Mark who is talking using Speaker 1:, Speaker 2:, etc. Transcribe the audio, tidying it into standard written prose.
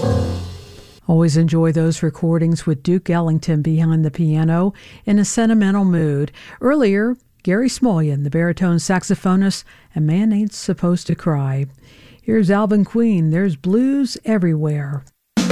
Speaker 1: Always enjoy those recordings with Duke Ellington behind the piano in a sentimental mood. Earlier, Gary Smulyan, the baritone saxophonist, and Man Ain't Supposed to Cry. Here's Alvin Queen, There's Blues Everywhere.